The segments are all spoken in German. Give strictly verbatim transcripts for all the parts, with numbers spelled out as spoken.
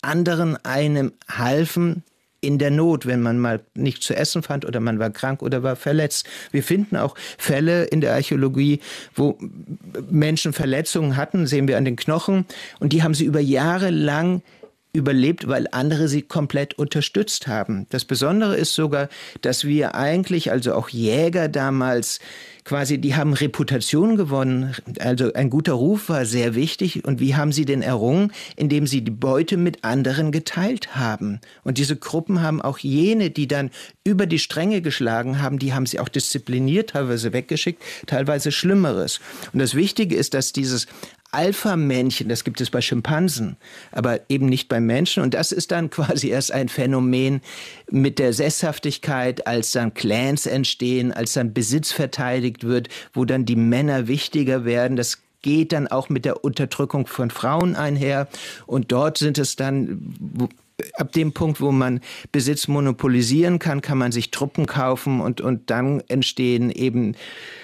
anderen einem halfen in der Not, wenn man mal nichts zu essen fand oder man war krank oder war verletzt. Wir finden auch Fälle in der Archäologie, wo Menschen Verletzungen hatten, sehen wir an den Knochen, und die haben sie über Jahre lang überlebt, weil andere sie komplett unterstützt haben. Das Besondere ist sogar, dass wir eigentlich, also auch Jäger damals, quasi, die haben Reputation gewonnen. Also ein guter Ruf war sehr wichtig. Und wie haben sie denn errungen? Indem sie die Beute mit anderen geteilt haben. Und diese Gruppen haben auch jene, die dann über die Stränge geschlagen haben, die haben sie auch diszipliniert, teilweise weggeschickt, teilweise Schlimmeres. Und das Wichtige ist, dass dieses Alpha-Männchen, das gibt es bei Schimpansen, aber eben nicht bei Menschen. Und das ist dann quasi erst ein Phänomen mit der Sesshaftigkeit, als dann Clans entstehen, als dann Besitz verteidigt wird, wo dann die Männer wichtiger werden. Das geht dann auch mit der Unterdrückung von Frauen einher. Und dort sind es dann, wo, ab dem Punkt, wo man Besitz monopolisieren kann, kann man sich Truppen kaufen, und, und dann entstehen eben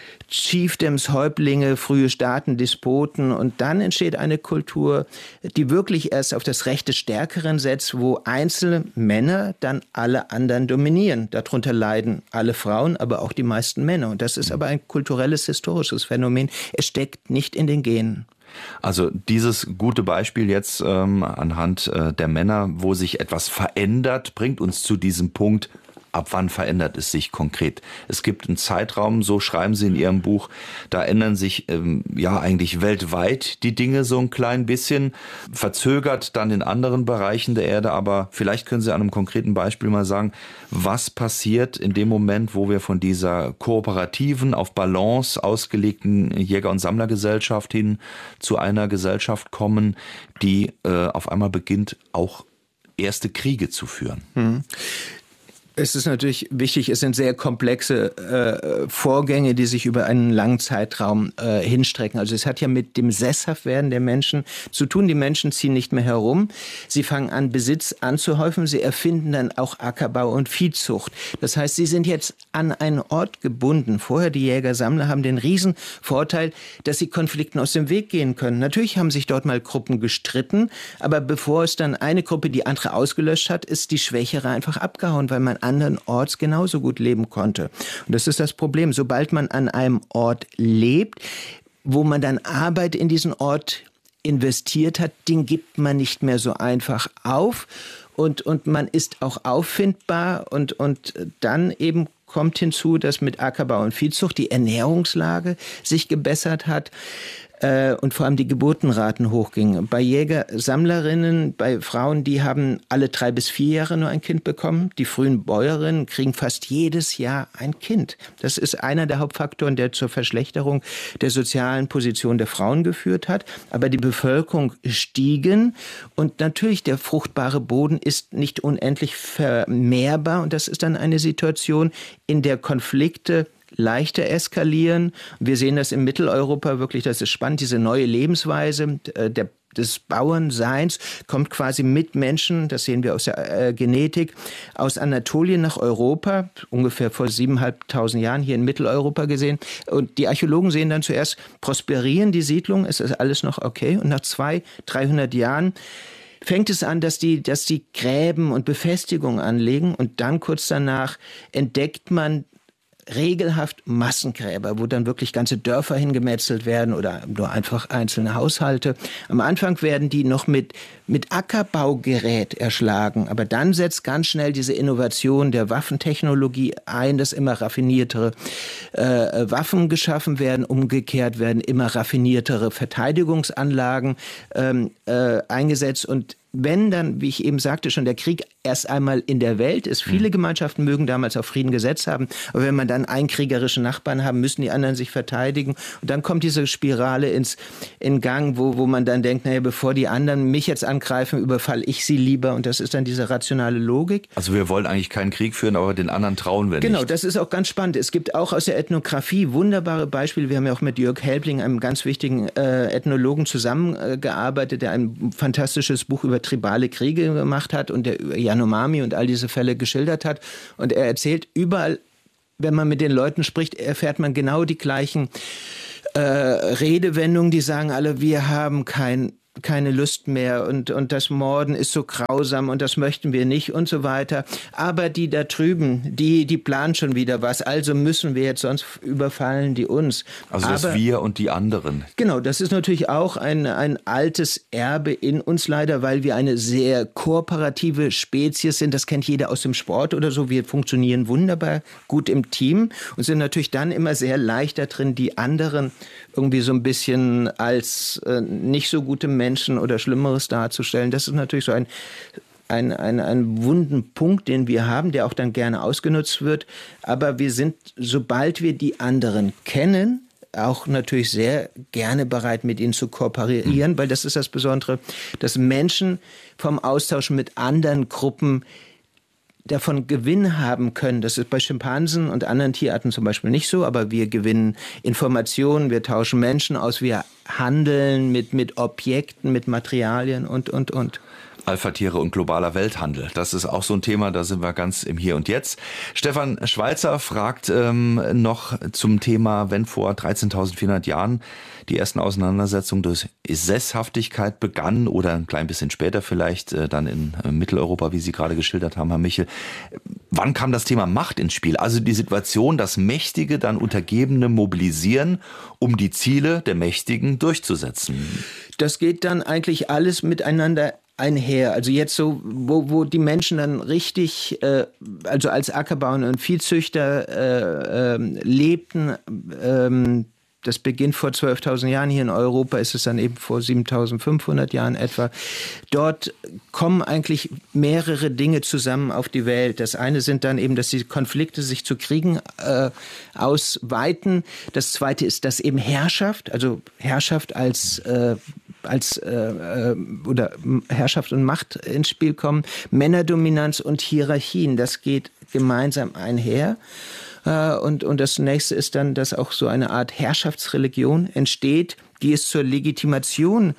Chiefdoms, Häuptlinge, frühe Staaten, Despoten, und dann entsteht eine Kultur, die wirklich erst auf das Recht des Stärkeren setzt, wo einzelne Männer dann alle anderen dominieren. Darunter leiden alle Frauen, aber auch die meisten Männer. Und das ist aber ein kulturelles, historisches Phänomen. Es steckt nicht in den Genen. Also dieses gute Beispiel jetzt ähm, anhand äh, der Männer, wo sich etwas verändert, bringt uns zu diesem Punkt. Ab wann verändert es sich konkret? Es gibt einen Zeitraum, so schreiben Sie in Ihrem Buch, da ändern sich ähm, ja eigentlich weltweit die Dinge so ein klein bisschen, verzögert dann in anderen Bereichen der Erde, aber vielleicht können Sie an einem konkreten Beispiel mal sagen, was passiert in dem Moment, wo wir von dieser kooperativen, auf Balance ausgelegten Jäger- und Sammlergesellschaft hin zu einer Gesellschaft kommen, die äh, auf einmal beginnt, auch erste Kriege zu führen. Hm. Es ist natürlich wichtig, es sind sehr komplexe äh, Vorgänge, die sich über einen langen Zeitraum äh, hinstrecken. Also es hat ja mit dem Sesshaftwerden der Menschen zu tun. Die Menschen ziehen nicht mehr herum. Sie fangen an, Besitz anzuhäufen. Sie erfinden dann auch Ackerbau und Viehzucht. Das heißt, sie sind jetzt an einen Ort gebunden. Vorher die Jäger-Sammler haben den riesen Vorteil, dass sie Konflikten aus dem Weg gehen können. Natürlich haben sich dort mal Gruppen gestritten, aber bevor es dann eine Gruppe die andere ausgelöscht hat, ist die Schwächere einfach abgehauen, weil man anderen Orts genauso gut leben konnte. Und das ist das Problem. Sobald man an einem Ort lebt, wo man dann Arbeit in diesen Ort investiert hat, den gibt man nicht mehr so einfach auf. Und, und man ist auch auffindbar. Und, und dann eben kommt hinzu, dass mit Ackerbau und Viehzucht die Ernährungslage sich gebessert hat. Und vor allem die Geburtenraten hochgingen. Bei Jäger-Sammlerinnen, bei Frauen, die haben alle drei bis vier Jahre nur ein Kind bekommen. Die frühen Bäuerinnen kriegen fast jedes Jahr ein Kind. Das ist einer der Hauptfaktoren, der zur Verschlechterung der sozialen Position der Frauen geführt hat. Aber die Bevölkerung stiegen und natürlich der fruchtbare Boden ist nicht unendlich vermehrbar. Und das ist dann eine Situation, in der Konflikte leichter eskalieren. Wir sehen das in Mitteleuropa wirklich, das ist spannend, diese neue Lebensweise der, des Bauernseins kommt quasi mit Menschen, das sehen wir aus der äh, Genetik, aus Anatolien nach Europa, ungefähr vor siebeneinhalbtausend Jahren hier in Mitteleuropa gesehen. Und die Archäologen sehen dann zuerst, prosperieren die Siedlungen, es ist alles noch okay. Und nach zweihundert, dreihundert Jahren fängt es an, dass die, dass die Gräben und Befestigungen anlegen. Und dann kurz danach entdeckt man regelhaft Massengräber, wo dann wirklich ganze Dörfer hingemetzelt werden oder nur einfach einzelne Haushalte. Am Anfang werden die noch mit, mit Ackerbaugerät erschlagen, aber dann setzt ganz schnell diese Innovation der Waffentechnologie ein, dass immer raffiniertere äh, Waffen geschaffen werden, umgekehrt werden immer raffiniertere Verteidigungsanlagen ähm, äh, eingesetzt. Und wenn dann, wie ich eben sagte, schon der Krieg erst einmal in der Welt ist, viele Gemeinschaften mögen damals auf Frieden gesetzt haben, aber wenn man dann einen kriegerischen Nachbarn haben, müssen die anderen sich verteidigen. Und dann kommt diese Spirale ins, in Gang, wo, wo man dann denkt, naja, bevor die anderen mich jetzt angreifen, überfall ich sie lieber. Und das ist dann diese rationale Logik. Also wir wollen eigentlich keinen Krieg führen, aber den anderen trauen wir nicht. Genau, das ist auch ganz spannend. Es gibt auch aus der Ethnographie wunderbare Beispiele. Wir haben ja auch mit Jörg Helbling, einem ganz wichtigen äh, Ethnologen, zusammengearbeitet, der ein fantastisches Buch über tribale Kriege gemacht hat und der Yanomami und all diese Fälle geschildert hat. Und er erzählt, überall, wenn man mit den Leuten spricht, erfährt man genau die gleichen äh, Redewendungen. Die sagen alle, wir haben kein keine Lust mehr und, und das Morden ist so grausam und das möchten wir nicht und so weiter. Aber die da drüben, die, die planen schon wieder was, also müssen wir jetzt, sonst überfallen die uns. Also das Aber, Wir und die anderen. Genau, das ist natürlich auch ein, ein altes Erbe in uns leider, weil wir eine sehr kooperative Spezies sind. Das kennt jeder aus dem Sport oder so. Wir funktionieren wunderbar gut im Team und sind natürlich dann immer sehr leicht da drin, die anderen irgendwie so ein bisschen als äh, nicht so gute Menschen oder Schlimmeres darzustellen. Das ist natürlich so ein, ein, ein, ein wunden Punkt, den wir haben, der auch dann gerne ausgenutzt wird. Aber wir sind, sobald wir die anderen kennen, auch natürlich sehr gerne bereit, mit ihnen zu kooperieren, weil das ist das Besondere, dass Menschen vom Austausch mit anderen Gruppen davon Gewinn haben können. Das ist bei Schimpansen und anderen Tierarten zum Beispiel nicht so, aber wir gewinnen Informationen, wir tauschen Menschen aus, wir handeln mit, mit Objekten, mit Materialien und, und, und. Alpha-Tiere und globaler Welthandel. Das ist auch so ein Thema, da sind wir ganz im Hier und Jetzt. Stefan Schweizer fragt ähm, noch zum Thema, wenn vor dreizehntausendvierhundert Jahren die ersten Auseinandersetzungen durch Sesshaftigkeit begannen oder ein klein bisschen später vielleicht äh, dann in äh, Mitteleuropa, wie Sie gerade geschildert haben, Herr Michel. Wann kam das Thema Macht ins Spiel? Also die Situation, dass Mächtige dann Untergebene mobilisieren, um die Ziele der Mächtigen durchzusetzen. Das geht dann eigentlich alles miteinander einher. Also jetzt so, wo, wo die Menschen dann richtig, äh, also als Ackerbauern und Viehzüchter äh, äh, lebten, äh, das beginnt vor zwölftausend Jahren, hier in Europa ist es dann eben vor siebentausendfünfhundert Jahren etwa. Dort kommen eigentlich mehrere Dinge zusammen auf die Welt. Das eine sind dann eben, dass die Konflikte sich zu Kriegen äh, ausweiten. Das zweite ist, dass eben Herrschaft, also Herrschaft als äh, als äh, oder Herrschaft und Macht ins Spiel kommen, Männerdominanz und Hierarchien, das geht gemeinsam einher. Äh, und, und das nächste ist dann, dass auch so eine Art Herrschaftsreligion entsteht, die es zur Legitimation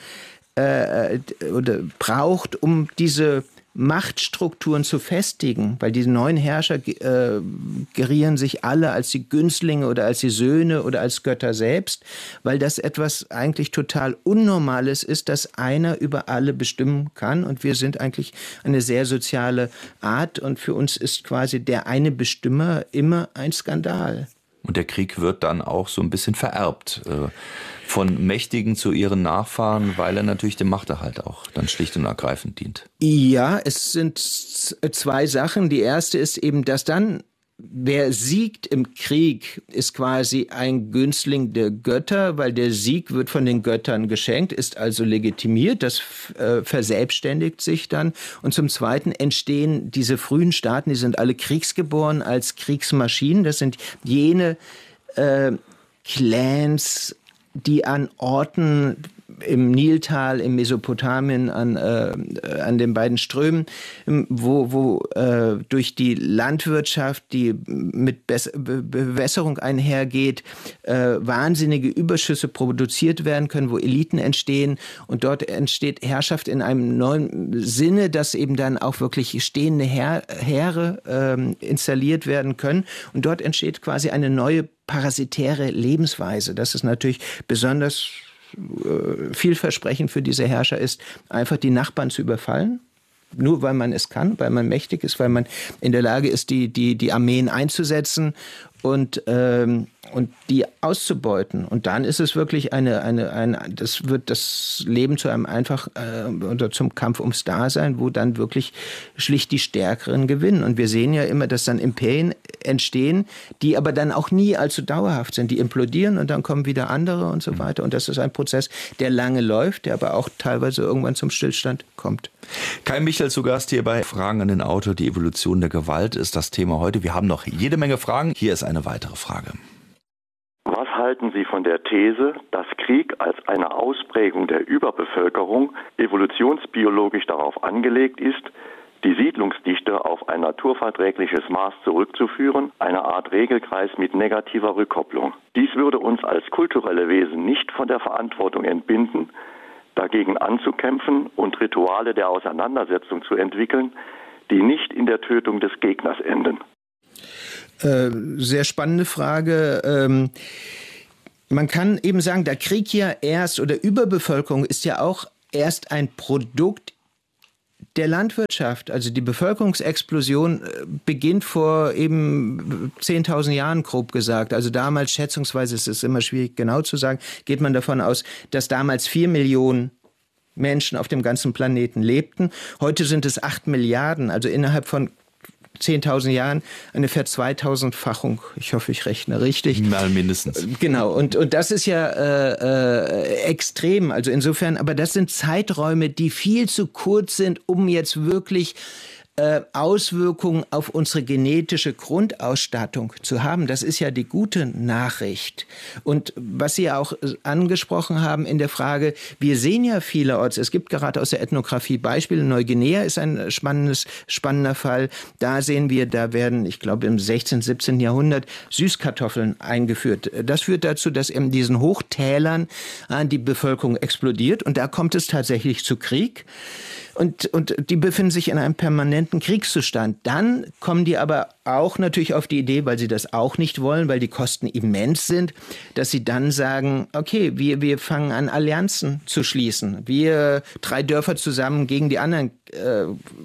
äh, oder braucht, um diese Machtstrukturen zu festigen, weil diese neuen Herrscher äh, gerieren sich alle als die Günstlinge oder als die Söhne oder als Götter selbst, weil das etwas eigentlich total Unnormales ist, dass einer über alle bestimmen kann und wir sind eigentlich eine sehr soziale Art und für uns ist quasi der eine Bestimmer immer ein Skandal. Und der Krieg wird dann auch so ein bisschen vererbt äh, von Mächtigen zu ihren Nachfahren, weil er natürlich dem Machterhalt auch dann schlicht und ergreifend dient. Ja, es sind zwei Sachen. Die erste ist eben, dass dann, wer siegt im Krieg, ist quasi ein Günstling der Götter, weil der Sieg wird von den Göttern geschenkt, ist also legitimiert, das äh, verselbstständigt sich dann. Und zum Zweiten entstehen diese frühen Staaten, die sind alle kriegsgeboren als Kriegsmaschinen. Das sind jene äh, Clans, die an Orten im Niltal, im Mesopotamien, an, äh, an den beiden Strömen, wo, wo äh, durch die Landwirtschaft, die mit Be- Be- Bewässerung einhergeht, äh, wahnsinnige Überschüsse produziert werden können, wo Eliten entstehen und dort entsteht Herrschaft in einem neuen Sinne, dass eben dann auch wirklich stehende Heer, Heere äh, installiert werden können und dort entsteht quasi eine neue parasitäre Lebensweise. Das ist natürlich besonders äh, vielversprechend für diese Herrscher ist, einfach die Nachbarn zu überfallen. Nur weil man es kann, weil man mächtig ist, weil man in der Lage ist, die, die, die Armeen einzusetzen und, ähm, und die auszubeuten. Und dann ist es wirklich eine, eine, eine das wird das Leben zu einem einfach äh, oder zum Kampf ums Dasein, wo dann wirklich schlicht die Stärkeren gewinnen. Und wir sehen ja immer, dass dann Imperien entstehen, die aber dann auch nie allzu dauerhaft sind. Die implodieren und dann kommen wieder andere und so weiter. Und das ist ein Prozess, der lange läuft, der aber auch teilweise irgendwann zum Stillstand kommt. Kai Michel zu Gast hier bei Fragen an den Autor. Die Evolution der Gewalt ist das Thema heute. Wir haben noch jede Menge Fragen. Hier ist eine weitere Frage. Was halten Sie von der These, dass Krieg als eine Ausprägung der Überbevölkerung evolutionsbiologisch darauf angelegt ist, die Siedlungsdichte auf ein naturverträgliches Maß zurückzuführen, eine Art Regelkreis mit negativer Rückkopplung? Dies würde uns als kulturelle Wesen nicht von der Verantwortung entbinden, dagegen anzukämpfen und Rituale der Auseinandersetzung zu entwickeln, die nicht in der Tötung des Gegners enden. Äh, sehr spannende Frage. Ähm, man kann eben sagen, der Krieg ja erst oder Überbevölkerung ist ja auch erst ein Produkt der Landwirtschaft. Also die Bevölkerungsexplosion beginnt vor eben zehntausend Jahren, grob gesagt. Also damals, schätzungsweise, es ist immer schwierig genau zu sagen, geht man davon aus, dass damals vier Millionen Menschen auf dem ganzen Planeten lebten. Heute sind es acht Milliarden, also innerhalb von zehntausend Jahren eine Verzweitausendfachung. Ich hoffe, ich rechne richtig. Mal mindestens. Genau. Und, und das ist ja äh, äh, extrem. Also insofern, aber das sind Zeiträume, die viel zu kurz sind, um jetzt wirklich äh, Auswirkungen auf unsere genetische Grundausstattung zu haben. Das ist ja die gute Nachricht. Und was Sie auch angesprochen haben in der Frage, wir sehen ja vielerorts, es gibt gerade aus der Ethnographie Beispiele, Neuguinea ist ein spannendes, spannender Fall. Da sehen wir, da werden, ich glaube im sechzehnten, siebzehnten Jahrhundert Süßkartoffeln eingeführt. Das führt dazu, dass in diesen Hochtälern äh, die Bevölkerung explodiert und da kommt es tatsächlich zu Krieg. Und, und die befinden sich in einem permanenten Kriegszustand. Dann kommen die aber auch natürlich auf die Idee, weil sie das auch nicht wollen, weil die Kosten immens sind, dass sie dann sagen, okay, wir, wir fangen an, Allianzen zu schließen. Wir drei Dörfer zusammen gegen die anderen äh,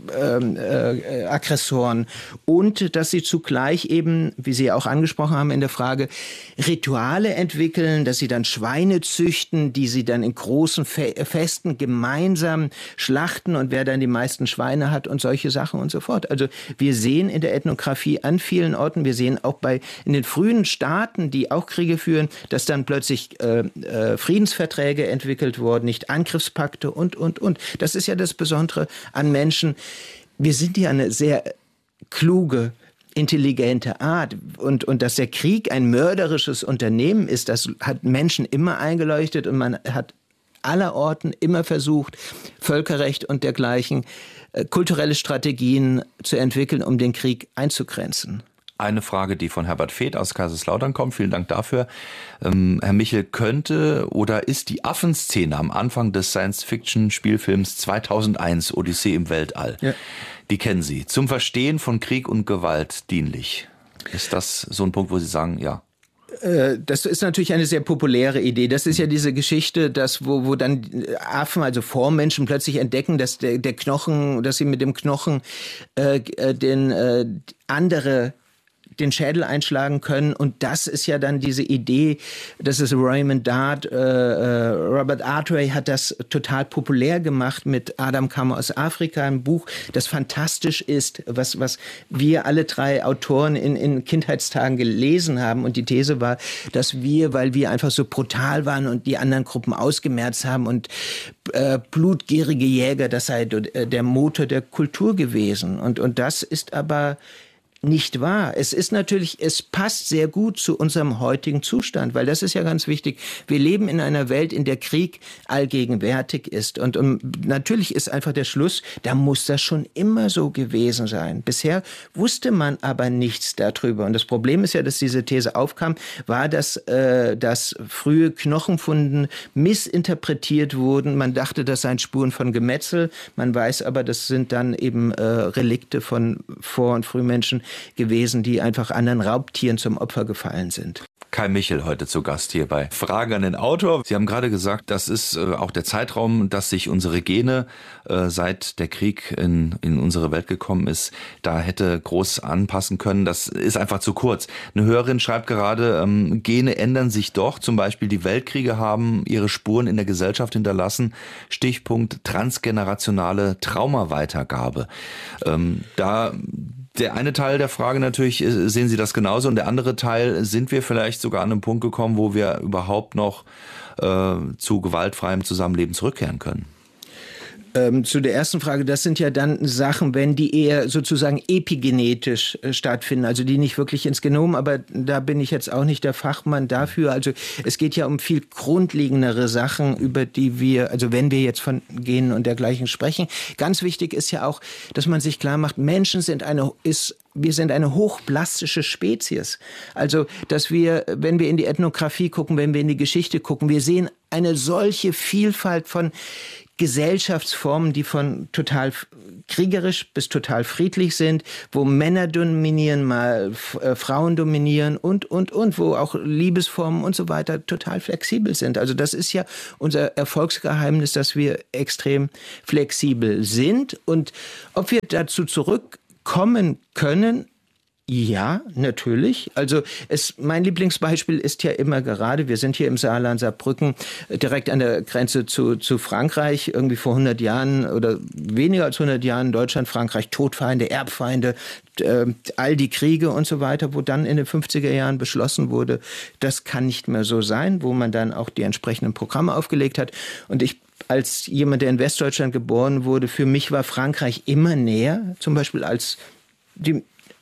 äh, äh, Aggressoren. Und dass sie zugleich eben, wie Sie auch angesprochen haben in der Frage, Rituale entwickeln, dass sie dann Schweine züchten, die sie dann in großen Fe- Festen gemeinsam schlachten und wer dann die meisten Schweine hat und solche Sachen und so fort. Also wir sehen in der Ethnographie an vielen Orten, wir sehen auch bei in den frühen Staaten, die auch Kriege führen, dass dann plötzlich äh, äh, Friedensverträge entwickelt wurden, nicht Angriffspakte und, und, und. Das ist ja das Besondere an Menschen. Wir sind ja eine sehr kluge, intelligente Art und, und dass der Krieg ein mörderisches Unternehmen ist, das hat Menschen immer eingeleuchtet und man hat allerorten immer versucht, Völkerrecht und dergleichen äh, kulturelle Strategien zu entwickeln, um den Krieg einzugrenzen. Eine Frage, die von Herbert Feth aus Kaiserslautern kommt. Vielen Dank dafür. Ähm, Herr Michel, könnte oder ist die Affenszene am Anfang des Science-Fiction-Spielfilms zweitausendeins, Odyssee im Weltall, ja. Die kennen Sie, zum Verstehen von Krieg und Gewalt dienlich? Ist das so ein Punkt, wo Sie sagen, ja? Das ist natürlich eine sehr populäre Idee. Das ist ja diese Geschichte, dass wo, wo dann Affen, also Vormenschen, plötzlich entdecken, dass der, der Knochen, dass sie mit dem Knochen äh, den äh, andere den Schädel einschlagen können. Und das ist ja dann diese Idee, das ist Raymond Dart, äh, Robert Artway hat das total populär gemacht mit Adam kam aus Afrika, ein Buch, das fantastisch ist, was, was wir alle drei Autoren in, in Kindheitstagen gelesen haben. Und die These war, dass wir, weil wir einfach so brutal waren und die anderen Gruppen ausgemerzt haben und äh, blutgierige Jäger, das sei der Motor der Kultur gewesen. Und, und das ist aber nicht wahr. Es ist natürlich, es passt sehr gut zu unserem heutigen Zustand, weil das ist ja ganz wichtig. Wir leben in einer Welt, in der Krieg allgegenwärtig ist. Und, und natürlich ist einfach der Schluss, da muss das schon immer so gewesen sein. Bisher wusste man aber nichts darüber. Und das Problem ist ja, dass diese These aufkam, war, dass, äh, dass frühe Knochenfunden missinterpretiert wurden. Man dachte, das seien Spuren von Gemetzel. Man weiß aber, das sind dann eben äh, Relikte von Vor- und Frühmenschen gewesen, die einfach anderen Raubtieren zum Opfer gefallen sind. Kai Michel heute zu Gast hier bei Fragen an den Autor. Sie haben gerade gesagt, das ist äh, auch der Zeitraum, dass sich unsere Gene, äh, seit der Krieg in, in unsere Welt gekommen ist, da hätte groß anpassen können. Das ist einfach zu kurz. Eine Hörerin schreibt gerade, ähm, Gene ändern sich doch. Zum Beispiel die Weltkriege haben ihre Spuren in der Gesellschaft hinterlassen. Stichpunkt transgenerationale Traumaweitergabe. Ähm, da Der eine Teil der Frage natürlich, sehen Sie das genauso? Und der andere Teil, sind wir vielleicht sogar an einen Punkt gekommen, wo wir überhaupt noch äh, zu gewaltfreiem Zusammenleben zurückkehren können? Ähm, zu der ersten Frage, das sind ja dann Sachen, wenn die eher sozusagen epigenetisch äh, stattfinden, also die nicht wirklich ins Genom, aber da bin ich jetzt auch nicht der Fachmann dafür. Also es geht ja um viel grundlegendere Sachen, über die wir, also wenn wir jetzt von Genen und dergleichen sprechen. Ganz wichtig ist ja auch, dass man sich klar macht, Menschen sind eine, ist Wir sind eine hochplastische Spezies. Also, dass wir, wenn wir in die Ethnographie gucken, wenn wir in die Geschichte gucken, wir sehen eine solche Vielfalt von Gesellschaftsformen, die von total kriegerisch bis total friedlich sind, wo Männer dominieren, mal äh, Frauen dominieren und, und, und, wo auch Liebesformen und so weiter total flexibel sind. Also das ist ja unser Erfolgsgeheimnis, dass wir extrem flexibel sind. Und ob wir dazu zurückkommen können, ja, natürlich. Also es, mein Lieblingsbeispiel ist ja immer gerade, wir sind hier im Saarland, Saarbrücken, direkt an der Grenze zu, zu Frankreich, irgendwie vor hundert Jahren oder weniger als hundert Jahren, Deutschland, Frankreich, Todfeinde, Erbfeinde, äh, all die Kriege und so weiter, wo dann in den fünfziger Jahren beschlossen wurde, das kann nicht mehr so sein, wo man dann auch die entsprechenden Programme aufgelegt hat. Und ich als jemand, der in Westdeutschland geboren wurde, für mich war Frankreich immer näher, zum Beispiel als die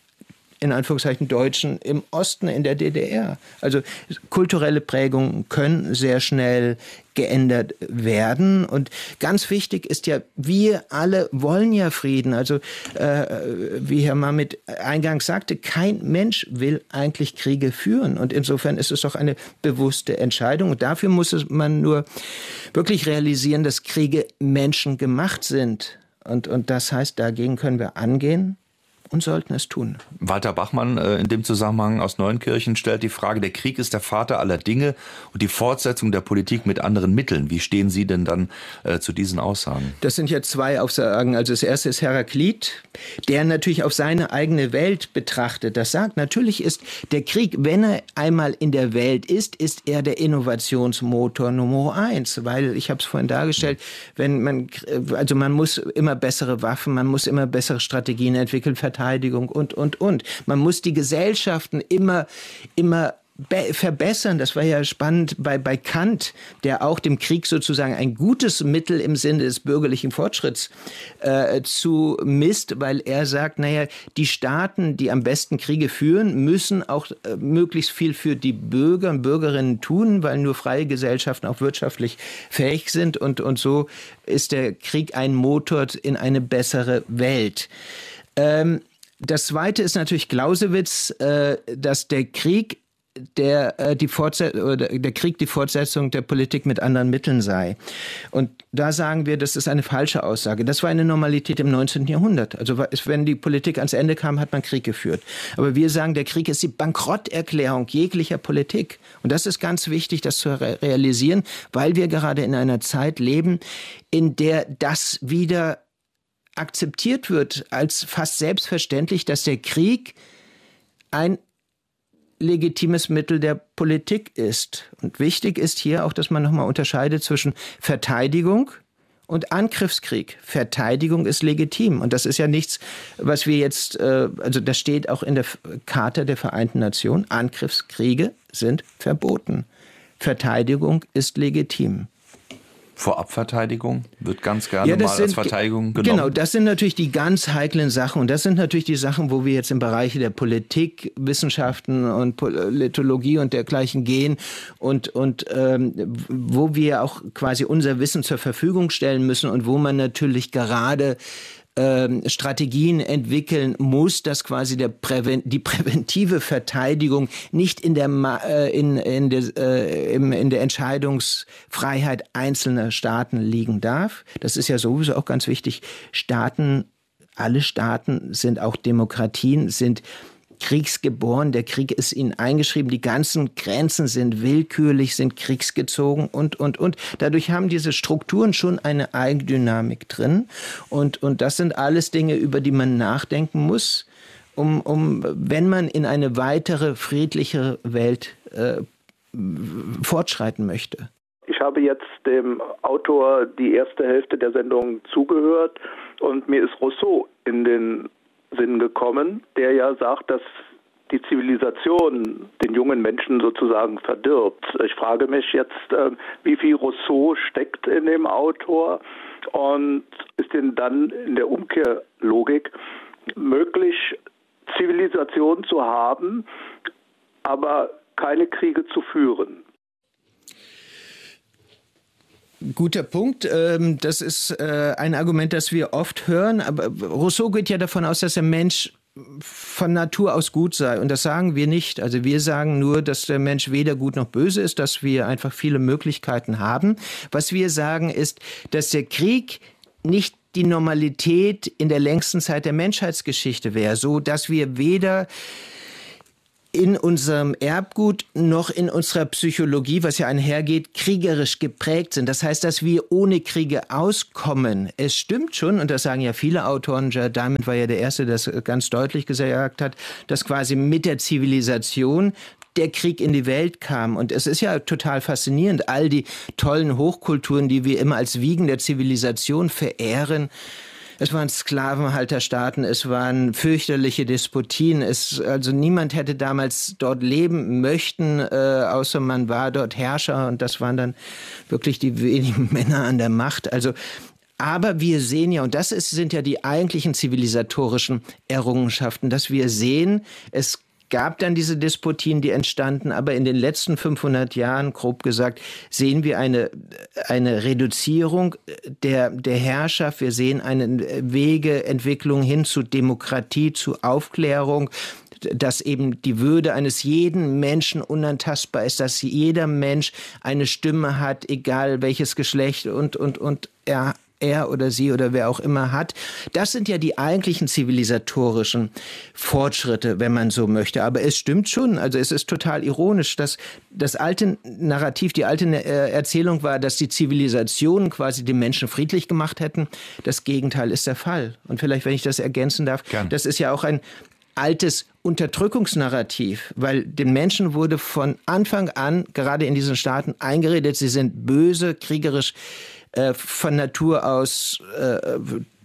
in Anführungszeichen Deutschen im Osten, in der D D R. Also kulturelle Prägungen können sehr schnell geändert werden. Und ganz wichtig ist ja, wir alle wollen ja Frieden. Also äh, wie Herr Mamit eingangs sagte, kein Mensch will eigentlich Kriege führen. Und insofern ist es doch eine bewusste Entscheidung. Und dafür muss man nur wirklich realisieren, dass Kriege menschengemacht sind. Und, und das heißt, dagegen können wir angehen und sollten es tun. Walter Bachmann äh, in dem Zusammenhang aus Neunkirchen stellt die Frage, der Krieg ist der Vater aller Dinge und die Fortsetzung der Politik mit anderen Mitteln. Wie stehen Sie denn dann äh, zu diesen Aussagen? Das sind ja zwei Aussagen. Also das erste ist Heraklit, der natürlich auf seine eigene Welt betrachtet. Das sagt, natürlich ist der Krieg, wenn er einmal in der Welt ist, ist er der Innovationsmotor Nummer eins. Weil, ich habe es vorhin dargestellt, wenn man, also man muss immer bessere Waffen, man muss immer bessere Strategien entwickeln, Verteidigung und, und, und. Man muss die Gesellschaften immer, immer be- verbessern. Das war ja spannend bei, bei Kant, der auch dem Krieg sozusagen ein gutes Mittel im Sinne des bürgerlichen Fortschritts äh, zu misst, weil er sagt, naja, die Staaten, die am besten Kriege führen, müssen auch äh, möglichst viel für die Bürger und Bürgerinnen tun, weil nur freie Gesellschaften auch wirtschaftlich fähig sind. Und, und so ist der Krieg ein Motor in eine bessere Welt. Ähm, Das Zweite ist natürlich Clausewitz, äh, dass der Krieg der, äh, die Fortset- oder der Krieg die Fortsetzung der Politik mit anderen Mitteln sei. Und da sagen wir, das ist eine falsche Aussage. Das war eine Normalität im neunzehnten Jahrhundert. Also wenn die Politik ans Ende kam, hat man Krieg geführt. Aber wir sagen, der Krieg ist die Bankrotterklärung jeglicher Politik. Und das ist ganz wichtig, das zu re- realisieren, weil wir gerade in einer Zeit leben, in der das wieder akzeptiert wird als fast selbstverständlich, dass der Krieg ein legitimes Mittel der Politik ist. Und wichtig ist hier auch, dass man nochmal unterscheidet zwischen Verteidigung und Angriffskrieg. Verteidigung ist legitim. Und das ist ja nichts, was wir jetzt, also das steht auch in der Charta der Vereinten Nationen, Angriffskriege sind verboten. Verteidigung ist legitim. Vorabverteidigung wird ganz gerne ja, mal sind, als Verteidigung genommen. Genau, das sind natürlich die ganz heiklen Sachen. Und das sind natürlich die Sachen, wo wir jetzt im Bereich der Politik, Wissenschaften und Politologie und dergleichen gehen und, und ähm, wo wir auch quasi unser Wissen zur Verfügung stellen müssen und wo man natürlich gerade Ähm, Strategien entwickeln muss, dass quasi der Präven- die präventive Verteidigung nicht in der, Ma- äh, in, in, der, äh, im, in der Entscheidungsfreiheit einzelner Staaten liegen darf. Das ist ja sowieso auch ganz wichtig. Staaten, alle Staaten sind auch Demokratien, sind kriegsgeboren, der Krieg ist ihnen eingeschrieben, die ganzen Grenzen sind willkürlich, sind kriegsgezogen und, und, und. Dadurch haben diese Strukturen schon eine Eigendynamik drin und, und das sind alles Dinge, über die man nachdenken muss, um, um wenn man in eine weitere, friedlichere Welt äh, fortschreiten möchte. Ich habe jetzt dem Autor die erste Hälfte der Sendung zugehört und mir ist Rousseau in den Sinn gekommen, der ja sagt, dass die Zivilisation den jungen Menschen sozusagen verdirbt. Ich frage mich jetzt, wie viel Rousseau steckt in dem Autor und ist denn dann in der Umkehrlogik möglich, Zivilisation zu haben, aber keine Kriege zu führen? Guter Punkt. Das ist ein Argument, das wir oft hören. Aber Rousseau geht ja davon aus, dass der Mensch von Natur aus gut sei. Und das sagen wir nicht. Also wir sagen nur, dass der Mensch weder gut noch böse ist, dass wir einfach viele Möglichkeiten haben. Was wir sagen ist, dass der Krieg nicht die Normalität in der längsten Zeit der Menschheitsgeschichte wäre, so dass wir weder in unserem Erbgut noch in unserer Psychologie, was ja einhergeht, kriegerisch geprägt sind. Das heißt, dass wir ohne Kriege auskommen. Es stimmt schon, und das sagen ja viele Autoren, Jared Diamond war ja der Erste, der das ganz deutlich gesagt hat, dass quasi mit der Zivilisation der Krieg in die Welt kam. Und es ist ja total faszinierend, all die tollen Hochkulturen, die wir immer als Wiegen der Zivilisation verehren. Es waren Sklavenhalterstaaten, es waren fürchterliche Despotien. Es, also niemand hätte damals dort leben möchten, äh, außer man war dort Herrscher. Und das waren dann wirklich die wenigen Männer an der Macht. Also, aber wir sehen ja, und das ist, sind ja die eigentlichen zivilisatorischen Errungenschaften, dass wir sehen, es gab dann diese Despotien, die entstanden, aber in den letzten fünfhundert Jahren, grob gesagt, sehen wir eine, eine Reduzierung der, der Herrschaft. Wir sehen eine Wegeentwicklung hin zu Demokratie, zu Aufklärung, dass eben die Würde eines jeden Menschen unantastbar ist, dass jeder Mensch eine Stimme hat, egal welches Geschlecht und, und, und er er oder sie oder wer auch immer hat. Das sind ja die eigentlichen zivilisatorischen Fortschritte, wenn man so möchte. Aber es stimmt schon, also es ist total ironisch, dass das alte Narrativ, die alte Erzählung war, dass die Zivilisationen quasi den Menschen friedlich gemacht hätten. Das Gegenteil ist der Fall. Und vielleicht, wenn ich das ergänzen darf, Gern. Das ist ja auch ein altes Unterdrückungsnarrativ, weil den Menschen wurde von Anfang an, gerade in diesen Staaten, eingeredet, sie sind böse, kriegerisch, von Natur aus äh,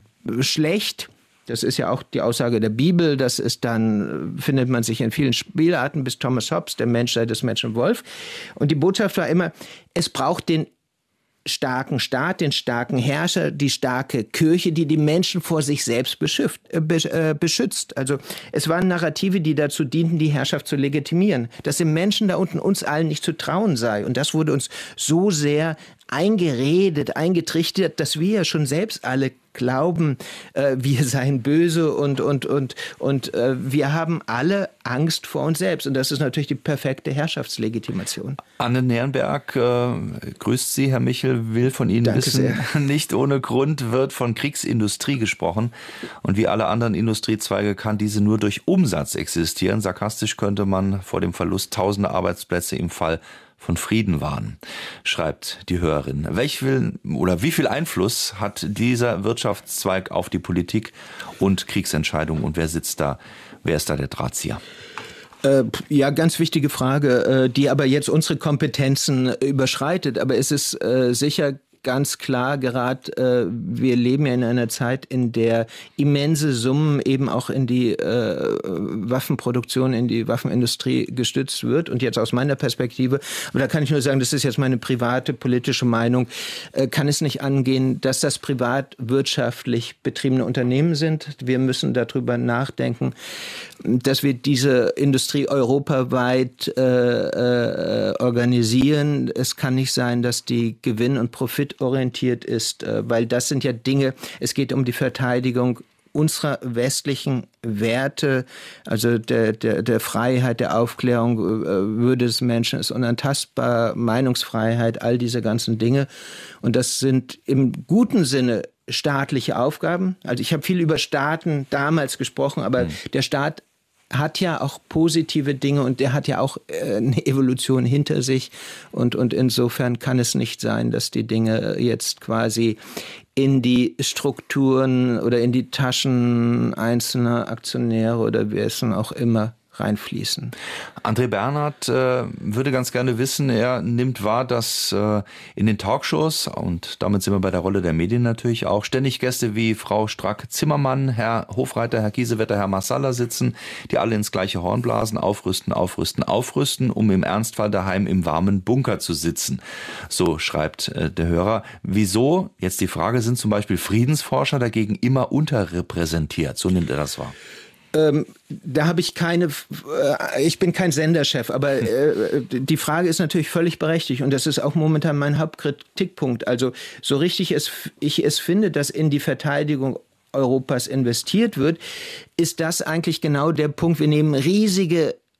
schlecht. Das ist ja auch die Aussage der Bibel. Das ist dann, findet man sich in vielen Spielarten, bis Thomas Hobbes, der Mensch sei des Menschen Wolf. Und die Botschaft war immer, es braucht den starken Staat, den starken Herrscher, die starke Kirche, die die Menschen vor sich selbst beschützt. Äh, beschützt. Also es waren Narrative, die dazu dienten, die Herrschaft zu legitimieren. Dass dem Menschen da unten uns allen nicht zu trauen sei. Und das wurde uns so sehr eingeredet, eingetrichtert, dass wir ja schon selbst alle glauben, äh, wir seien böse und, und, und, und äh, wir haben alle Angst vor uns selbst. Und das ist natürlich die perfekte Herrschaftslegitimation. Anne Nerenberg äh, grüßt Sie, Herr Michel, will von Ihnen Danke wissen, sehr. Nicht ohne Grund wird von Kriegsindustrie gesprochen. Und wie alle anderen Industriezweige kann diese nur durch Umsatz existieren. Sarkastisch könnte man vor dem Verlust tausender Arbeitsplätze im Fall von Frieden warnen, schreibt die Hörerin. Welch will, oder wie viel Einfluss hat dieser Wirtschaftszweig auf die Politik und Kriegsentscheidungen und wer sitzt da, wer ist da der Drahtzieher? Äh, ja, ganz wichtige Frage, äh, die aber jetzt unsere Kompetenzen überschreitet. Aber es ist äh, sicher ganz klar, gerade äh, wir leben ja in einer Zeit, in der immense Summen eben auch in die äh, Waffenproduktion, in die Waffenindustrie gestützt wird. Und jetzt aus meiner Perspektive, aber da kann ich nur sagen, das ist jetzt meine private politische Meinung, äh, kann es nicht angehen, dass das privatwirtschaftlich betriebene Unternehmen sind. Wir müssen darüber nachdenken, dass wir diese Industrie europaweit äh, äh, organisieren. Es kann nicht sein, dass die Gewinn- und profitorientiert ist, äh, weil das sind ja Dinge, es geht um die Verteidigung unserer westlichen Werte, also der, der, der Freiheit, der Aufklärung, äh, Würde des Menschen ist unantastbar, Meinungsfreiheit, all diese ganzen Dinge. Und das sind im guten Sinne staatliche Aufgaben. Also ich habe viel über Staaten damals gesprochen, aber mhm. der Staat hat ja auch positive Dinge und der hat ja auch äh, eine Evolution hinter sich. Und, und insofern kann es nicht sein, dass die Dinge jetzt quasi in die Strukturen oder in die Taschen einzelner Aktionäre oder wessen auch immer reinfließen. André Bernhard äh, würde ganz gerne wissen, er nimmt wahr, dass äh, in den Talkshows, und damit sind wir bei der Rolle der Medien natürlich auch, ständig Gäste wie Frau Strack-Zimmermann, Herr Hofreiter, Herr Kiesewetter, Herr Massala sitzen, die alle ins gleiche Horn blasen, aufrüsten, aufrüsten, aufrüsten, um im Ernstfall daheim im warmen Bunker zu sitzen. So schreibt äh, der Hörer. Wieso, jetzt die Frage, sind zum Beispiel Friedensforscher dagegen immer unterrepräsentiert? So nimmt er das wahr. Ähm, da habe ich keine, äh, ich bin kein Senderchef, aber äh, die Frage ist natürlich völlig berechtigt und das ist auch momentan mein Hauptkritikpunkt. Also so richtig es, ich es finde, dass in die Verteidigung Europas investiert wird, ist das eigentlich genau der Punkt. Wir nehmen riesige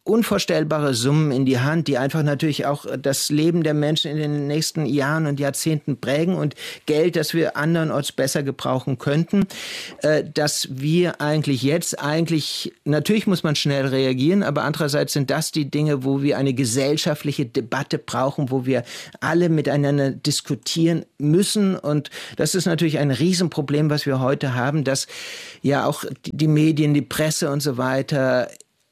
unvorstellbare Summen in die Hand, die einfach natürlich auch das Leben der Menschen in den nächsten Jahren und Jahrzehnten prägen und Geld, das wir andernorts besser gebrauchen könnten, äh, dass wir eigentlich jetzt eigentlich, natürlich muss man schnell reagieren, aber andererseits sind das die Dinge, wo wir eine gesellschaftliche Debatte brauchen, wo wir alle miteinander diskutieren müssen. Und das ist natürlich ein Riesenproblem, was wir heute haben, dass ja auch die Medien, die Presse und so weiter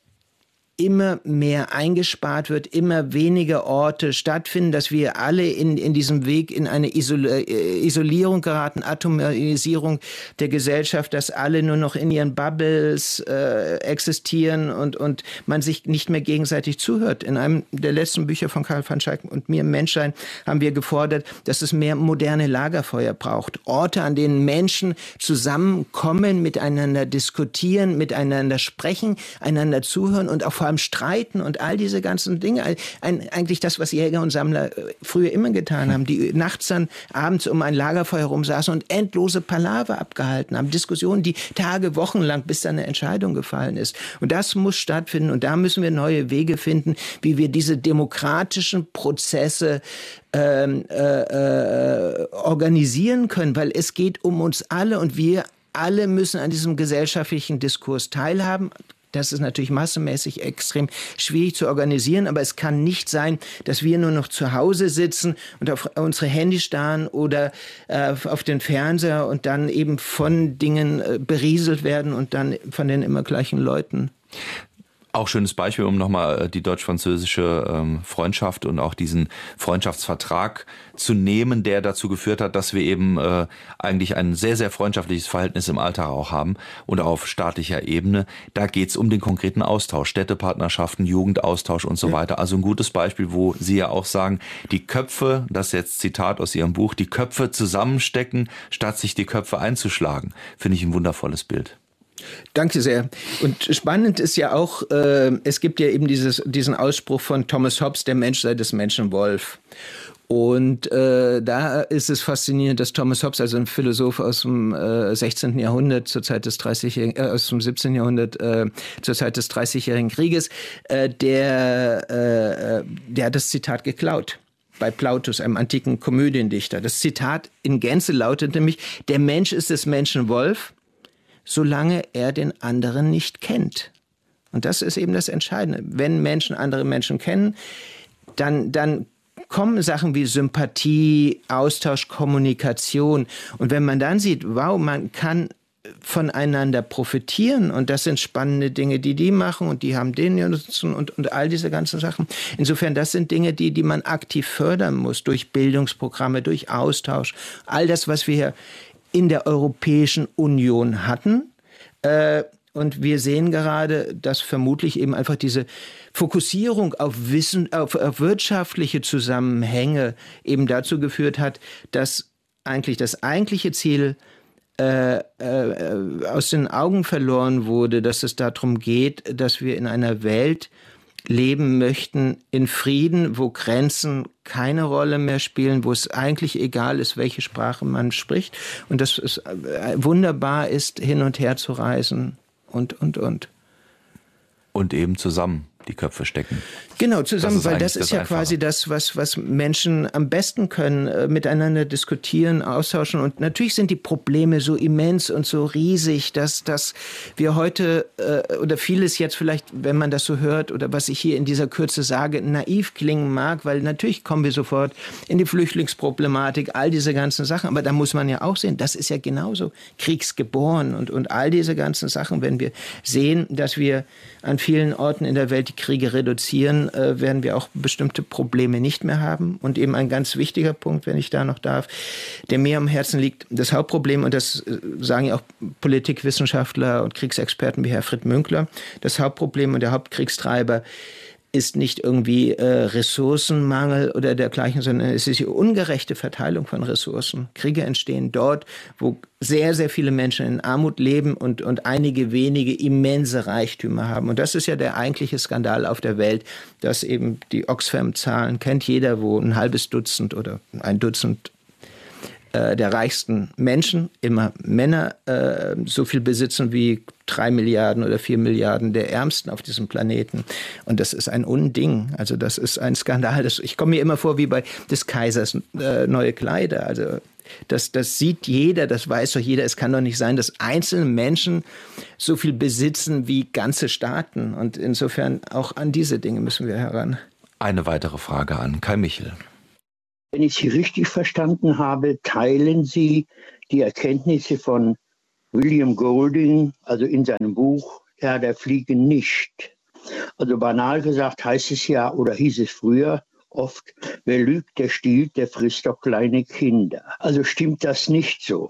immer mehr eingespart wird, immer weniger Orte stattfinden, dass wir alle in, in diesem Weg in eine Isol- Isolierung geraten, Atomisierung der Gesellschaft, dass alle nur noch in ihren Bubbles äh, existieren und, und man sich nicht mehr gegenseitig zuhört. In einem der letzten Bücher von Karl van Schaik und mir, Menschsein, haben wir gefordert, dass es mehr moderne Lagerfeuer braucht. Orte, an denen Menschen zusammenkommen, miteinander diskutieren, miteinander sprechen, einander zuhören und auch vor allem streiten und all diese ganzen Dinge. Ein, eigentlich das, was Jäger und Sammler früher immer getan haben, die nachts dann abends um ein Lagerfeuer herum saßen und endlose Palaver abgehalten haben, Diskussionen, die Tage, Wochen lang, bis dann eine Entscheidung gefallen ist. Und das muss stattfinden und da müssen wir neue Wege finden, wie wir diese demokratischen Prozesse ähm, äh, äh, organisieren können, weil es geht um uns alle und wir alle müssen an diesem gesellschaftlichen Diskurs teilhaben. Das ist natürlich massenmäßig extrem schwierig zu organisieren, aber es kann nicht sein, dass wir nur noch zu Hause sitzen und auf unsere Handys starren oder äh, auf den Fernseher und dann eben von Dingen äh, berieselt werden und dann von den immer gleichen Leuten. Auch schönes Beispiel, um nochmal die deutsch-französische ähm, Freundschaft und auch diesen Freundschaftsvertrag zu nehmen, der dazu geführt hat, dass wir eben äh, eigentlich ein sehr, sehr freundschaftliches Verhältnis im Alltag auch haben und auf staatlicher Ebene. Da geht's um den konkreten Austausch, Städtepartnerschaften, Jugendaustausch und so weiter. Also ein gutes Beispiel, wo Sie ja auch sagen, die Köpfe, das ist jetzt Zitat aus Ihrem Buch, die Köpfe zusammenstecken, statt sich die Köpfe einzuschlagen. Finde ich ein wundervolles Bild. Danke sehr. Und spannend ist ja auch, äh, es gibt ja eben dieses, diesen Ausspruch von Thomas Hobbes, der Mensch sei des Menschen Wolf. Und äh, da ist es faszinierend, dass Thomas Hobbes, also ein Philosoph aus dem äh, sechzehnten Jahrhundert, zur Zeit des dreißigjährigen, äh, aus dem siebzehnten Jahrhundert, äh, zur Zeit des dreißigjährigen Krieges, äh, der, äh, der hat das Zitat geklaut. Bei Plautus, einem antiken Komödiendichter. Das Zitat in Gänze lautet nämlich, der Mensch ist des Menschen Wolf, solange er den anderen nicht kennt. Und das ist eben das Entscheidende. Wenn Menschen andere Menschen kennen, dann, dann kommen Sachen wie Sympathie, Austausch, Kommunikation. Und wenn man dann sieht, wow, man kann voneinander profitieren und das sind spannende Dinge, die die machen und die haben den nutzen und, und all diese ganzen Sachen. Insofern, das sind Dinge, die, die man aktiv fördern muss durch Bildungsprogramme, durch Austausch. All das, was wir hier in der Europäischen Union hatten. Äh, und wir sehen gerade, dass vermutlich eben einfach diese Fokussierung auf Wissen, auf, auf wirtschaftliche Zusammenhänge eben dazu geführt hat, dass eigentlich das eigentliche Ziel äh, äh, aus den Augen verloren wurde, dass es darum geht, dass wir in einer Welt leben möchten in Frieden, wo Grenzen keine Rolle mehr spielen, wo es eigentlich egal ist, welche Sprache man spricht und dass es wunderbar ist, hin und her zu reisen und, und, und. Und eben zusammen die Köpfe stecken. Genau, zusammen, das weil das ist ja Einfache. Quasi das, was, was Menschen am besten können, äh, miteinander diskutieren, austauschen. Und natürlich sind die Probleme so immens und so riesig, dass, dass wir heute äh, oder vieles jetzt vielleicht, wenn man das so hört oder was ich hier in dieser Kürze sage, naiv klingen mag, weil natürlich kommen wir sofort in die Flüchtlingsproblematik, all diese ganzen Sachen. Aber da muss man ja auch sehen, das ist ja genauso kriegsgeboren und, und all diese ganzen Sachen. Wenn wir sehen, dass wir an vielen Orten in der Welt die Kriege reduzieren, äh, werden wir auch bestimmte Probleme nicht mehr haben. Und eben ein ganz wichtiger Punkt, wenn ich da noch darf, der mir am Herzen liegt, das Hauptproblem, und das äh, sagen ja auch Politikwissenschaftler und Kriegsexperten wie Herr Fritz Münkler, das Hauptproblem und der Hauptkriegstreiber ist nicht irgendwie äh, Ressourcenmangel oder dergleichen, sondern es ist die ungerechte Verteilung von Ressourcen. Kriege entstehen dort, wo sehr, sehr viele Menschen in Armut leben und, und einige wenige immense Reichtümer haben. Und das ist ja der eigentliche Skandal auf der Welt, dass eben die Oxfam-Zahlen kennt jeder, wo ein halbes Dutzend oder ein Dutzend äh, der reichsten Menschen, immer Männer, äh, so viel besitzen wie drei Milliarden oder vier Milliarden der Ärmsten auf diesem Planeten. Und das ist ein Unding. Also das ist ein Skandal. Das, ich komme mir immer vor wie bei des Kaisers äh, neue Kleider. Also das, das sieht jeder, das weiß doch jeder. Es kann doch nicht sein, dass einzelne Menschen so viel besitzen wie ganze Staaten. Und insofern auch an diese Dinge müssen wir heran. Eine weitere Frage an Kai Michel. Wenn ich Sie richtig verstanden habe, teilen Sie die Erkenntnisse von William Golding, also in seinem Buch Herr der Fliegen, nicht. Also banal gesagt heißt es ja, oder hieß es früher oft, wer lügt, der stiehlt, der frisst doch kleine Kinder. Also stimmt das nicht so?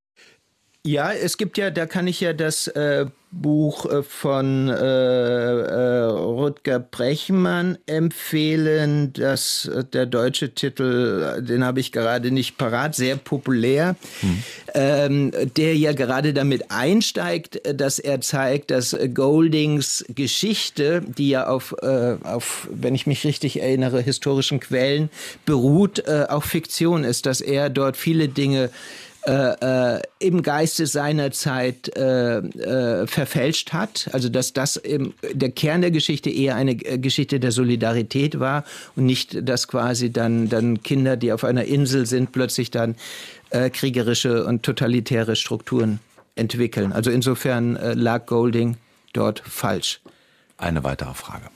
Ja, es gibt ja, da kann ich ja das äh, Buch äh, von äh, äh, Rutger Bregmann empfehlen. Das, äh, der deutsche Titel, den habe ich gerade nicht parat, sehr populär, hm. ähm, der ja gerade damit einsteigt, dass er zeigt, dass Goldings Geschichte, die ja auf, äh, auf, wenn ich mich richtig erinnere, historischen Quellen beruht, äh, auch Fiktion ist, dass er dort viele Dinge Äh, äh, im Geiste seiner Zeit äh, äh, verfälscht hat. Also dass das im, der Kern der Geschichte eher eine Geschichte der Solidarität war und nicht, dass quasi dann, dann Kinder, die auf einer Insel sind, plötzlich dann äh, kriegerische und totalitäre Strukturen entwickeln. Also insofern äh, lag Golding dort falsch. Eine weitere Frage.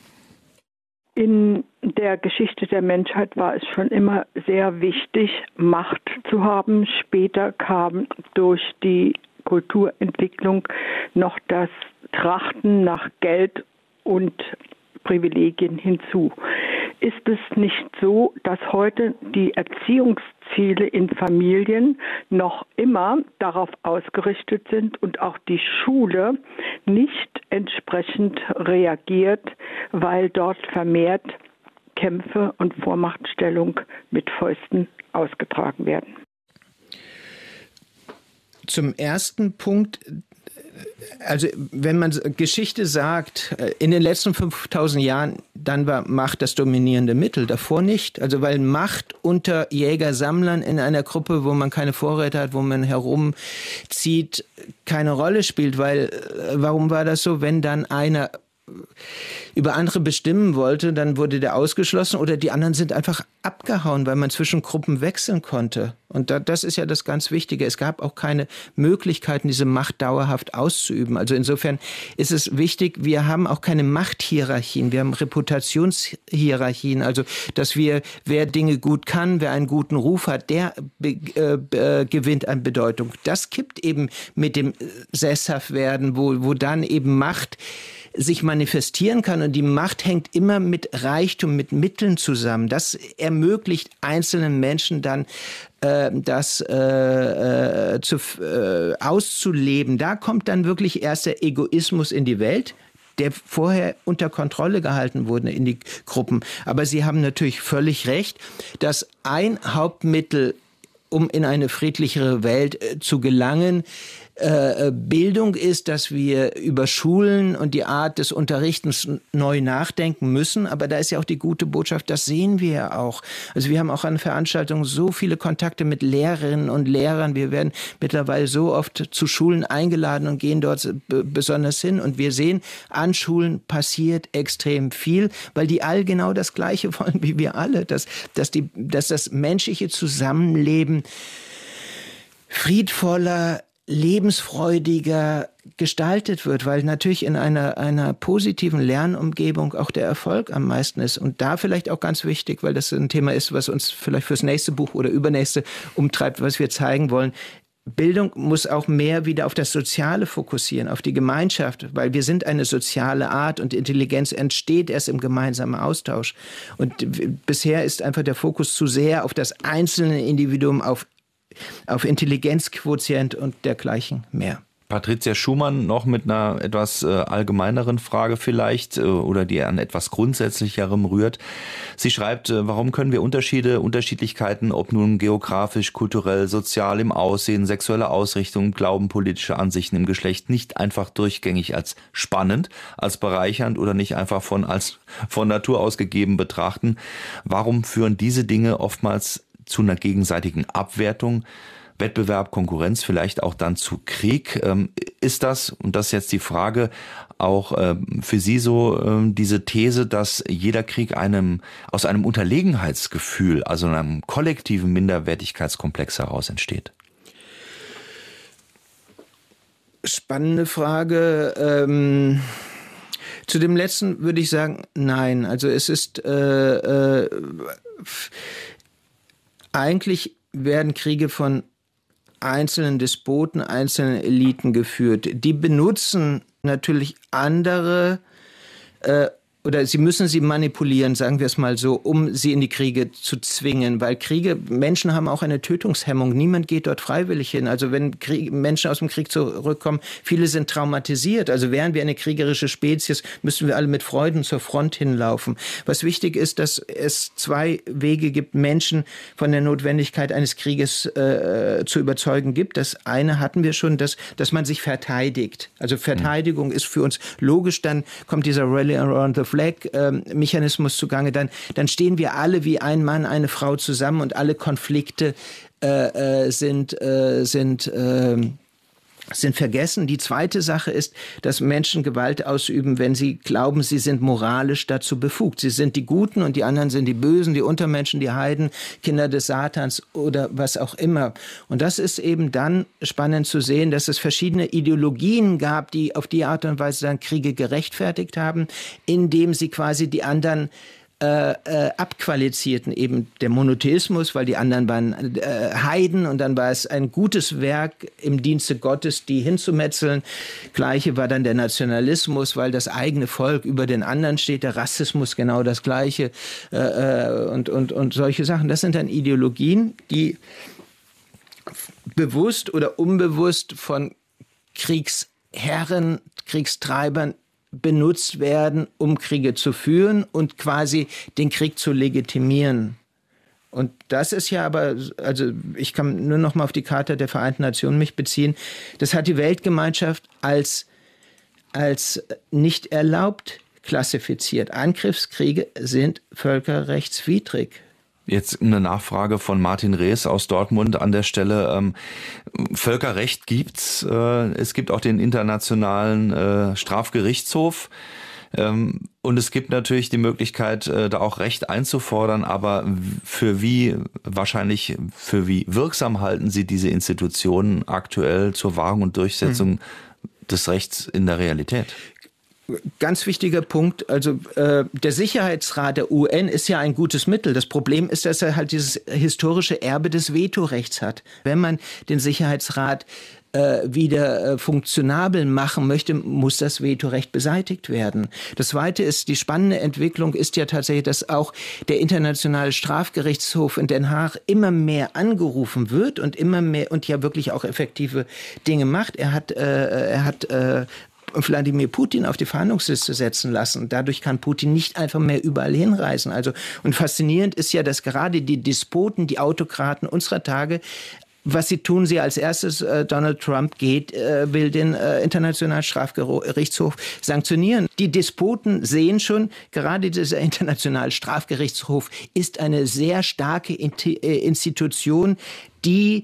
In der Geschichte der Menschheit war es schon immer sehr wichtig, Macht zu haben. Später kam durch die Kulturentwicklung noch das Trachten nach Geld und Privilegien hinzu. Ist es nicht so, dass heute die Erziehungsziele in Familien noch immer darauf ausgerichtet sind und auch die Schule nicht entsprechend reagiert, weil dort vermehrt Kämpfe und Vormachtstellung mit Fäusten ausgetragen werden? Zum ersten Punkt, also wenn man Geschichte sagt, in den letzten fünftausend Jahren, dann war Macht das dominierende Mittel, davor nicht. Also weil Macht unter Jäger-Sammlern in einer Gruppe, wo man keine Vorräte hat, wo man herumzieht, keine Rolle spielt. Weil, warum war das so, wenn dann einer über andere bestimmen wollte, dann wurde der ausgeschlossen oder die anderen sind einfach abgehauen, weil man zwischen Gruppen wechseln konnte. Und da, das ist ja das ganz Wichtige. Es gab auch keine Möglichkeiten, diese Macht dauerhaft auszuüben. Also insofern ist es wichtig, wir haben auch keine Machthierarchien, wir haben Reputationshierarchien. Also dass wir, wer Dinge gut kann, wer einen guten Ruf hat, der äh, äh, gewinnt an Bedeutung. Das kippt eben mit dem Sesshaftwerden, wo, wo dann eben Macht sich manifestieren kann und die Macht hängt immer mit Reichtum, mit Mitteln zusammen. Das ermöglicht einzelnen Menschen dann äh, das äh, äh, zu, äh, auszuleben. Da kommt dann wirklich erst der Egoismus in die Welt, der vorher unter Kontrolle gehalten wurde in die Gruppen. Aber Sie haben natürlich völlig recht, dass ein Hauptmittel, um in eine friedlichere Welt äh, zu gelangen, äh, Bildung ist, dass wir über Schulen und die Art des Unterrichtens neu nachdenken müssen. Aber da ist ja auch die gute Botschaft, das sehen wir ja auch. Also wir haben auch an Veranstaltungen so viele Kontakte mit Lehrerinnen und Lehrern. Wir werden mittlerweile so oft zu Schulen eingeladen und gehen dort b- besonders hin. Und wir sehen, an Schulen passiert extrem viel, weil die all genau das Gleiche wollen wie wir alle. Dass, dass, die, dass das menschliche Zusammenleben friedvoller, lebensfreudiger gestaltet wird, weil natürlich in einer, einer positiven Lernumgebung auch der Erfolg am meisten ist. Und da vielleicht auch ganz wichtig, weil das ein Thema ist, was uns vielleicht fürs nächste Buch oder übernächste umtreibt, was wir zeigen wollen. Bildung muss auch mehr wieder auf das Soziale fokussieren, auf die Gemeinschaft, weil wir sind eine soziale Art und Intelligenz entsteht erst im gemeinsamen Austausch. Und bisher ist einfach der Fokus zu sehr auf das einzelne Individuum, auf auf Intelligenzquotient und dergleichen mehr. Patricia Schumann noch mit einer etwas äh, allgemeineren Frage vielleicht äh, oder die an etwas Grundsätzlicherem rührt. Sie schreibt, äh, warum können wir Unterschiede, Unterschiedlichkeiten, ob nun geografisch, kulturell, sozial, im Aussehen, sexuelle Ausrichtung, Glauben, politische Ansichten im Geschlecht nicht einfach durchgängig als spannend, als bereichernd oder nicht einfach von als von Natur aus gegeben betrachten? Warum führen diese Dinge oftmals zu einer gegenseitigen Abwertung, Wettbewerb, Konkurrenz, vielleicht auch dann zu Krieg. Ähm, ist das, und das ist jetzt die Frage, auch ähm, für Sie so ähm, diese These, dass jeder Krieg einem aus einem Unterlegenheitsgefühl, also einem kollektiven Minderwertigkeitskomplex heraus entsteht? Spannende Frage. Ähm, zu dem letzten würde ich sagen, nein. Also es ist äh, äh, eigentlich werden Kriege von einzelnen Despoten, einzelnen Eliten geführt. Die benutzen natürlich andere äh, oder sie müssen sie manipulieren, sagen wir es mal so, um sie in die Kriege zu zwingen. Weil Kriege, Menschen haben auch eine Tötungshemmung. Niemand geht dort freiwillig hin. Also wenn Krieg, Menschen aus dem Krieg zurückkommen, viele sind traumatisiert. Also wären wir eine kriegerische Spezies, müssen wir alle mit Freuden zur Front hinlaufen. Was wichtig ist, dass es zwei Wege gibt, Menschen von der Notwendigkeit eines Krieges äh, zu überzeugen gibt. Das eine hatten wir schon, dass, dass man sich verteidigt. Also Verteidigung mhm. ist für uns logisch. Dann kommt dieser Rally Around the Flag-Mechanismus zugange, dann, dann stehen wir alle wie ein Mann, eine Frau zusammen und alle Konflikte äh, äh, sind, äh, sind, äh, sind vergessen. Die zweite Sache ist, dass Menschen Gewalt ausüben, wenn sie glauben, sie sind moralisch dazu befugt. Sie sind die Guten und die anderen sind die Bösen, die Untermenschen, die Heiden, Kinder des Satans oder was auch immer. Und das ist eben dann spannend zu sehen, dass es verschiedene Ideologien gab, die auf die Art und Weise dann Kriege gerechtfertigt haben, indem sie quasi die anderen Äh, äh, abqualifizierten, eben der Monotheismus, weil die anderen waren äh, Heiden und dann war es ein gutes Werk im Dienste Gottes, die hinzumetzeln. Gleiche war dann der Nationalismus, weil das eigene Volk über den anderen steht, der Rassismus genau das Gleiche äh, und, und, und solche Sachen. Das sind dann Ideologien, die bewusst oder unbewusst von Kriegsherren, Kriegstreibern benutzt werden, um Kriege zu führen und quasi den Krieg zu legitimieren. Und das ist ja aber, also ich kann nur noch mal auf die Charta der Vereinten Nationen mich beziehen, das hat die Weltgemeinschaft als, als nicht erlaubt klassifiziert. Angriffskriege sind völkerrechtswidrig. Jetzt eine Nachfrage von Martin Rees aus Dortmund an der Stelle. Ähm, Völkerrecht gibt's. Äh, es gibt auch den Internationalen äh, Strafgerichtshof. Ähm, und es gibt natürlich die Möglichkeit, äh, da auch Recht einzufordern. Aber für wie, wahrscheinlich für wie wirksam halten Sie diese Institutionen aktuell zur Wahrung und Durchsetzung mhm. des Rechts in der Realität? Ganz wichtiger Punkt, also äh, der Sicherheitsrat der U N ist ja ein gutes Mittel. Das Problem ist, dass er halt dieses historische Erbe des Vetorechts hat. Wenn man den Sicherheitsrat äh, wieder äh, funktionabel machen möchte, muss das Vetorecht beseitigt werden. Das Zweite ist, die spannende Entwicklung ist ja tatsächlich, dass auch der Internationale Strafgerichtshof in Den Haag immer mehr angerufen wird und immer mehr und ja wirklich auch effektive Dinge macht. Er hat, äh, er hat äh, Wladimir Putin auf die Verhandlungsliste setzen lassen. Dadurch kann Putin nicht einfach mehr überall hinreisen. Also, und faszinierend ist ja, dass gerade die Despoten, die Autokraten unserer Tage, was sie tun, sie als erstes, äh, Donald Trump geht, äh, will den äh, Internationalen Strafgerichtshof sanktionieren. Die Despoten sehen schon, gerade dieser Internationale Strafgerichtshof ist eine sehr starke Institution, die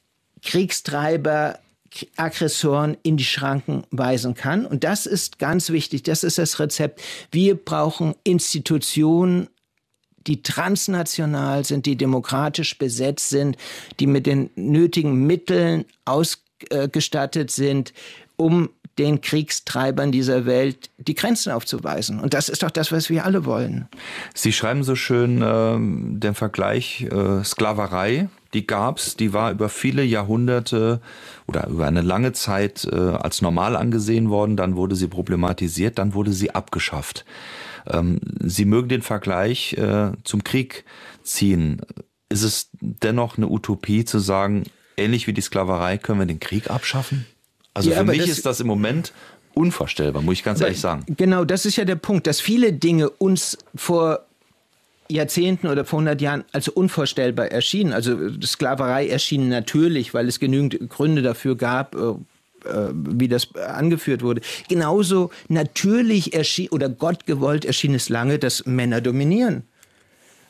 Kriegstreiber, Aggressoren in die Schranken weisen kann. Und das ist ganz wichtig. Das ist das Rezept. Wir brauchen Institutionen, die transnational sind, die demokratisch besetzt sind, die mit den nötigen Mitteln ausgestattet sind, um den Kriegstreibern dieser Welt die Grenzen aufzuweisen. Und das ist doch das, was wir alle wollen. Sie schreiben so schön äh, den Vergleich äh, Sklaverei. Die gab's, die war über viele Jahrhunderte oder über eine lange Zeit äh, als normal angesehen worden. Dann wurde sie problematisiert, dann wurde sie abgeschafft. Ähm, Sie mögen den Vergleich äh, zum Krieg ziehen. Ist es dennoch eine Utopie zu sagen, ähnlich wie die Sklaverei können wir den Krieg abschaffen? Also ja, für mich das ist das im Moment unvorstellbar, muss ich ganz ehrlich sagen. Genau, das ist ja der Punkt, dass viele Dinge uns vor Jahrzehnten oder vor hundert Jahren als unvorstellbar erschienen. Also Sklaverei erschien natürlich, weil es genügend Gründe dafür gab, äh, wie das angeführt wurde. Genauso natürlich erschien oder gottgewollt erschien es lange, dass Männer dominieren.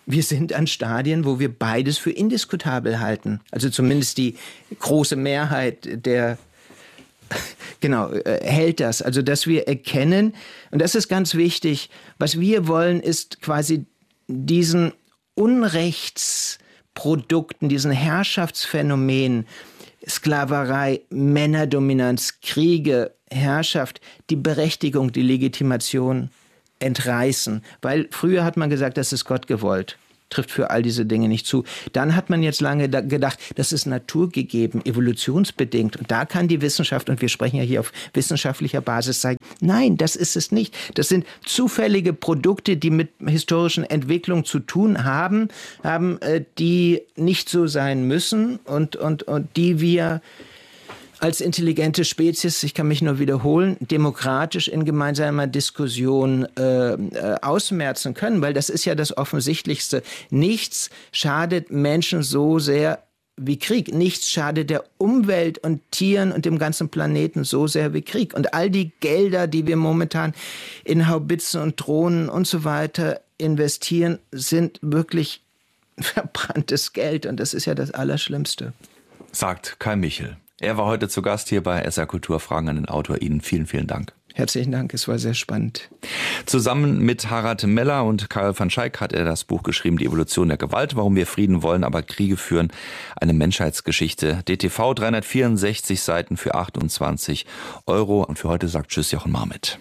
wir sind an Stadien, wo wir beides für indiskutabel halten. Also zumindest die große Mehrheit der Genau, äh, hält das. Also, dass wir erkennen, und das ist ganz wichtig, was wir wollen, ist quasi diesen Unrechtsprodukten, diesen Herrschaftsphänomenen, Sklaverei, Männerdominanz, Kriege, Herrschaft, die Berechtigung, die Legitimation entreißen. Weil früher hat man gesagt, das ist Gott gewollt. Trifft für all diese Dinge nicht zu. Dann hat man jetzt lange da gedacht, das ist naturgegeben, evolutionsbedingt. Und da kann die Wissenschaft, und wir sprechen ja hier auf wissenschaftlicher Basis, sagen, nein, das ist es nicht. Das sind zufällige Produkte, die mit historischen Entwicklungen zu tun haben, haben äh, die nicht so sein müssen und, und, und die wir als intelligente Spezies, ich kann mich nur wiederholen, demokratisch in gemeinsamer Diskussion äh, äh, ausmerzen können, weil das ist ja das Offensichtlichste. Nichts schadet Menschen so sehr wie Krieg. Nichts schadet der Umwelt und Tieren und dem ganzen Planeten so sehr wie Krieg. Und all die Gelder, die wir momentan in Haubitzen und Drohnen und so weiter investieren, sind wirklich verbranntes Geld. Und das ist ja das Allerschlimmste. Sagt Kai Michel. Er war heute zu Gast hier bei S R Kultur. Fragen an den Autor. Ihnen vielen, vielen Dank. Herzlichen Dank, es war sehr spannend. Zusammen mit Harald Meller und Karl van Schaik hat er das Buch geschrieben, Die Evolution der Gewalt, warum wir Frieden wollen, aber Kriege führen, eine Menschheitsgeschichte. D T V, dreihundertvierundsechzig Seiten für achtundzwanzig Euro. Und für heute sagt Tschüss, Jochen Marmit.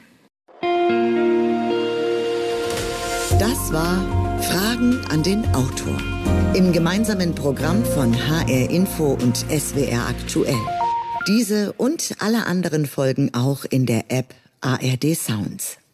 Das war Fragen an den Autor. Im gemeinsamen Programm von H R Info und S W R Aktuell. Diese und alle anderen Folgen auch in der App A R D Sounds.